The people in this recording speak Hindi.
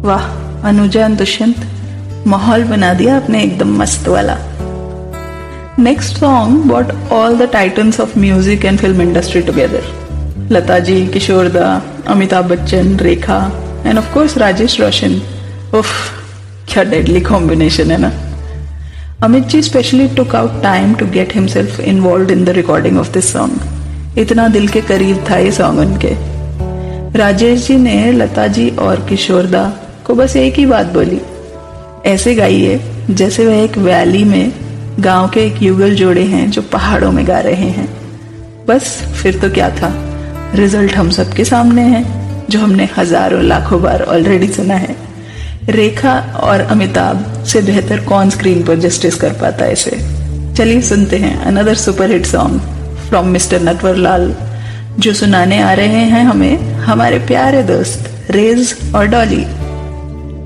वाह अनुजा एंड दुष्यंत, माहौल बना दिया आपने एकदम मस्त वाला। Next song brought all the titans of music and film industry together. Lata ji, किशोर दा, अमिताभ बच्चन, रेखा एंड ऑफ कोर्स राजेश रोशन। उफ, क्या डेडली कॉम्बिनेशन है ना। Amit ji specially took out time to get himself involved in the recording of this song. इतना दिल के करीब था ये सॉन्ग उनके। राजेश जी ने लता जी और किशोर दा को बस एक ही बात बोली, ऐसे गाइए जैसे वह एक वैली में गांव के एक युगल जोड़े हैं जो पहाड़ों में गा रहे हैं। बस फिर तो क्या था, रिजल्ट हम सबके सामने है, जो हमने हजारों लाखों बार ऑलरेडी सुना है। रेखा और अमिताभ से बेहतर कौन स्क्रीन पर जस्टिस कर पाता है इसे। चलिए सुनते हैं another superhit song from mister Natwar Lal, जो सुनाने आ रहे हैं हमें हमारे प्यारे दोस्त रेज और डॉली।